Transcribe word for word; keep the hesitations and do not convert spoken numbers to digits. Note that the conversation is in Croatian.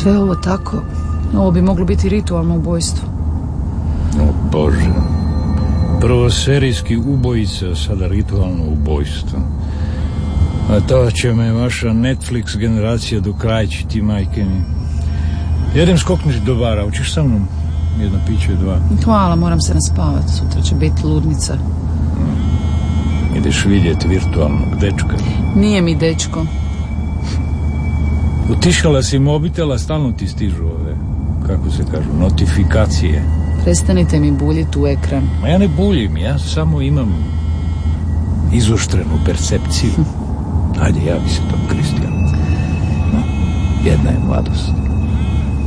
Sve ovo tako, ovo bi moglo biti ritualno ubojstvo. O Bože, prvo serijski ubojica, sada ritualno ubojstvo. A to će me vaša Netflix generacija dokrajčiti, majke mi. Jedem skokniš do bara, hoćeš sa mnom? Jedno piće, dva. Hvala, moram se naspavati, sutra će biti ludnica. Hmm. Ideš vidjeti virtualnog dečka. Nije mi dečko. Utišala si mobitela, stalno ti stižu ove, kako se kažu, notifikacije. Prestanite mi buljiti u ekran. Ma ja ne buljim, ja samo imam izoštrenu percepciju. Ajde, javi se tom Kristijanu. No, jedna je mladost.